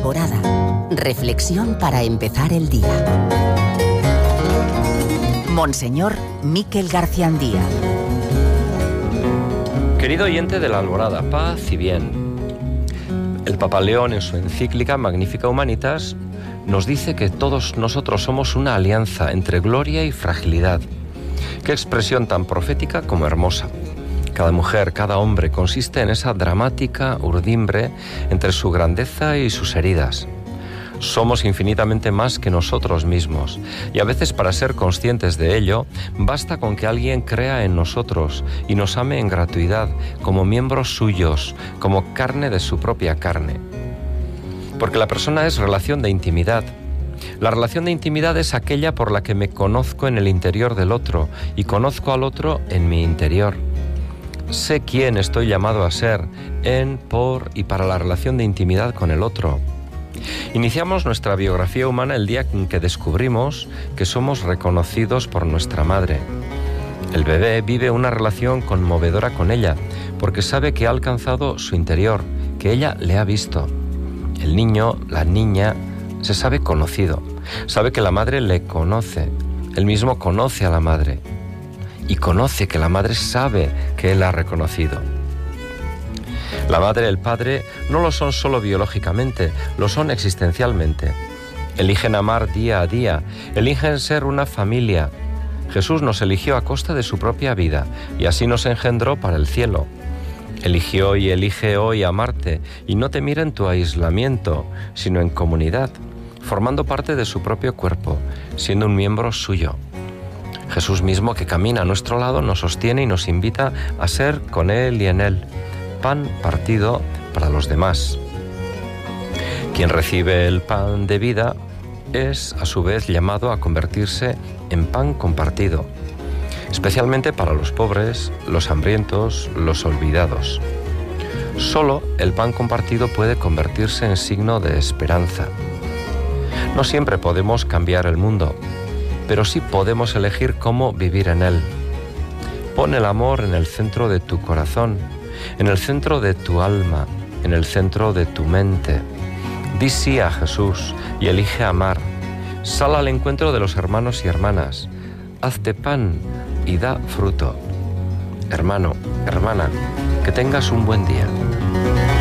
Alborada. Reflexión para empezar el día. Monseñor Miquel Garciandía. Querido oyente de la Alborada, paz y bien. El Papa León, en su encíclica Magnificat Humanitas, nos dice que todos nosotros somos una alianza entre gloria y fragilidad. Qué expresión tan profética como hermosa. Cada mujer, cada hombre consiste en esa dramática urdimbre entre su grandeza y sus heridas. Somos infinitamente más que nosotros mismos, y a veces, para ser conscientes de ello, basta con que alguien crea en nosotros y nos ame en gratuidad, como miembros suyos, como carne de su propia carne. Porque la persona es relación de intimidad. La relación de intimidad es aquella por la que me conozco en el interior del otro y conozco al otro en mi interior. Sé quién estoy llamado a ser en, por y para la relación de intimidad con el otro. Iniciamos nuestra biografía humana el día en que descubrimos que somos reconocidos por nuestra madre. El bebé vive una relación conmovedora con ella, porque sabe que ha alcanzado su interior, que ella le ha visto. El niño, la niña, se sabe conocido, sabe que la madre le conoce, él mismo conoce a la madre, y conoce que la madre sabe que él ha reconocido. La madre y el padre no lo son solo biológicamente, lo son existencialmente. Eligen amar día a día, eligen ser una familia. Jesús nos eligió a costa de su propia vida y así nos engendró para el cielo. Eligió y elige hoy amarte y no te mira en tu aislamiento, sino en comunidad, formando parte de su propio cuerpo, siendo un miembro suyo. Jesús mismo, que camina a nuestro lado, nos sostiene y nos invita a ser con Él y en Él. Pan partido para los demás. Quien recibe el pan de vida es a su vez llamado a convertirse en pan compartido, especialmente para los pobres, los hambrientos, los olvidados. Solo el pan compartido puede convertirse en signo de esperanza. No siempre podemos cambiar el mundo, pero sí podemos elegir cómo vivir en él. Pon el amor en el centro de tu corazón, en el centro de tu alma, en el centro de tu mente. Di sí a Jesús y elige amar. Sal al encuentro de los hermanos y hermanas. Hazte pan y da fruto. Hermano, hermana, que tengas un buen día.